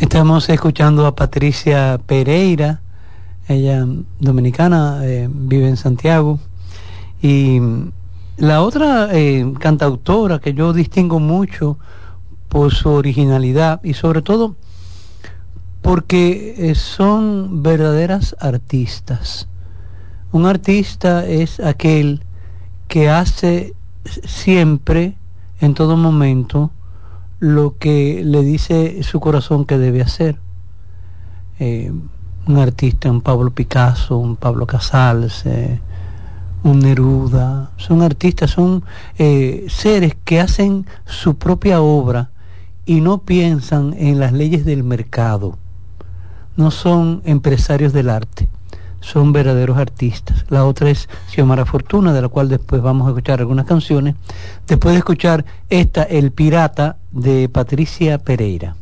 Estamos escuchando a Patricia Pereira, ella dominicana, vive en Santiago. Y la otra cantautora que yo distingo mucho por su originalidad y sobre todo porque son verdaderas artistas. Un artista es aquel que hace siempre, en todo momento, lo que le dice su corazón que debe hacer. Un artista, un Pablo Picasso, un Pablo Casals, un Neruda, son artistas, son seres que hacen su propia obra y no piensan en las leyes del mercado. No son empresarios del arte, son verdaderos artistas. La otra es Xiomara Fortuna, de la cual después vamos a escuchar algunas canciones, después de escuchar esta, El Pirata, de Patricia Pereira.